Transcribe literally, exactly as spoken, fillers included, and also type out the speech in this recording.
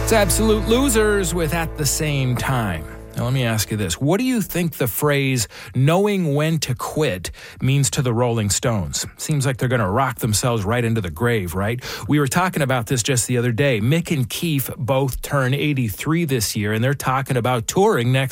It's Absolute Losers with At the Same Time. Now, let me ask you this. What do you think the phrase knowing when to quit means to the Rolling Stones? Seems like they're going to rock themselves right into the grave, right? We were talking about this just the other day. Mick and Keith both turn eighty-three this year, and they're talking about touring next